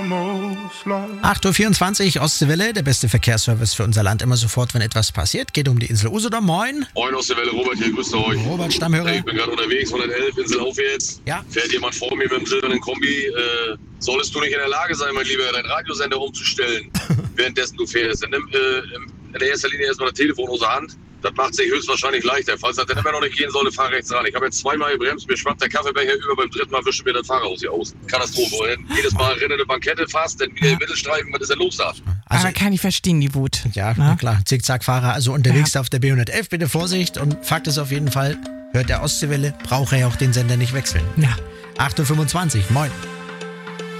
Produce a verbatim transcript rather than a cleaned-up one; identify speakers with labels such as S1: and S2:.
S1: acht Uhr vierundzwanzig, Ostseewelle, der beste Verkehrsservice für unser Land. Immer sofort, wenn etwas passiert. Geht um die Insel Usedom. Moin.
S2: Moin Ostseewelle, Robert hier, grüßt euch.
S1: Robert, Stammhörer.
S2: Ich bin gerade unterwegs, hundertelf, Insel aufwärts.
S1: Ja.
S2: Fährt jemand vor mir mit einem silbernen Kombi. Äh, solltest du nicht in der Lage sein, mein Lieber, deinen Radiosender umzustellen, währenddessen du fährst. Dann nimm äh, in erster Linie erstmal das Telefon aus der Hand. Das macht sich höchstwahrscheinlich leichter. Falls das dann immer noch nicht gehen sollte, fahr rechts ran. Ich habe jetzt zweimal gebremst, mir schwappt der Kaffeebecher über, beim dritten Mal wische mir das Fahrerhaus hier aus. Katastrophe. Jedes Mal rennende Bankette fast, dann wieder im Mittelstreifen, was ist denn los da?
S1: Also,
S3: Aber kann ich verstehen, die Wut.
S1: Ja,
S3: Na?
S1: na klar. Zickzack-Fahrer, also unterwegs ja. auf der B hundertelf, bitte Vorsicht. Und Fakt ist auf jeden Fall, hört der Ostseewelle, braucht er ja auch den Sender nicht wechseln.
S3: Ja.
S1: acht Uhr fünfundzwanzig, moin.